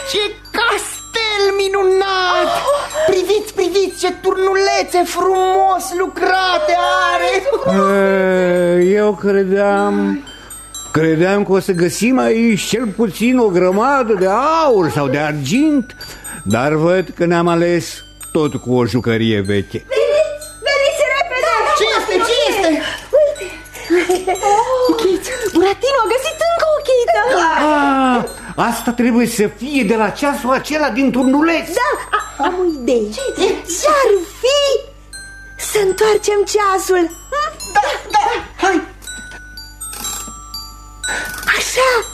Ce castel minunat! Priviți, priviți ce turnulețe frumos lucrate are! Eu credeam că o să găsim aici cel puțin o grămadă de aur sau de argint, dar văd că ne-am ales tot cu o jucărie veche. Veniți repede! Ce este? Ce este? Uite! Buratino a găsit încă o chită! Asta trebuie să fie de la ceasul acela din turnuleț. Da, am o idee. Ce-ar fi să întoarcem ceasul? Da, hai! Așa!